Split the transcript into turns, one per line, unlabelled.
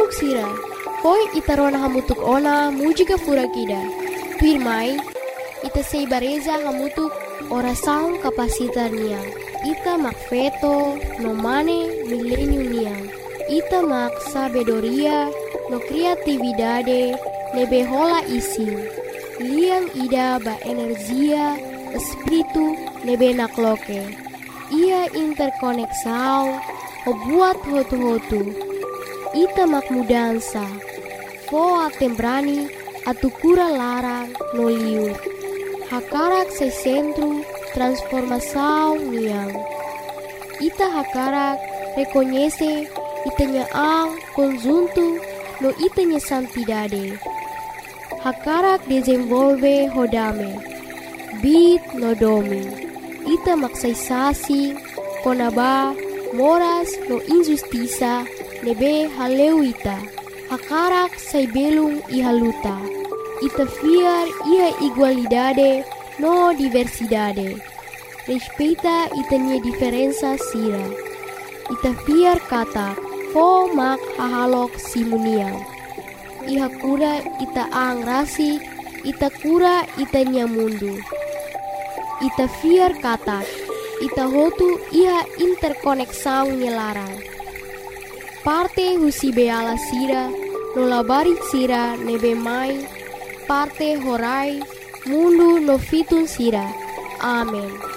Tunggu sira, poi ita rona hamutuk ona mujika fura kida. Pirmai, ita sei bareza hamutuk ora saung kapasitar niang. Ita mak veto no mane milenium niang. Ita mak sabedoria no kreatividade nebe hola ising. Liang ida ba energia espiritu nebe nakloke. Ia interkoneksau o buat hotu-hotu. Ita mak mudansa. Foa tembrani atu kura larang no liur. Hakarak se centro transformação niang. Ita hakarak reconhece itanya ang conjunto no itanya santidade. Hakarak desenvolve hodame. Bit no domi. Ita maksaisasi konaba moras no injustiça nebe haleuita. Hakarak say belung ihaluta. Ita fiar ia igualdade no diversidade. Respeita itanya diferença sira. Ita fiar kata fo mak hahalok simuniang. Iha kura ita ang rasi, ita kura itanya mundu. Ita fiar kata ita hotu iha interkoneksau nyelarang. Parte husi beala sira, no labari sira nebe mai, parte horai, mundu no fitun sira. Amen.